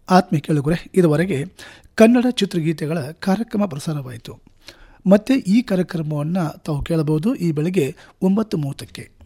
ಆತ್ಮೀಯ ಕೇಳುಗರೆ, ಇದುವರೆಗೆ ಕನ್ನಡ ಚಿತ್ರಗೀತೆಗಳ ಕಾರ್ಯಕ್ರಮ ಪ್ರಸಾರವಾಯಿತು. ಮತ್ತೆ ಈ ಕಾರ್ಯಕ್ರಮವನ್ನು ತಾವು ಕೇಳಬಹುದು ಈ ಬೆಳಗ್ಗೆ 9:30ಕ್ಕೆ.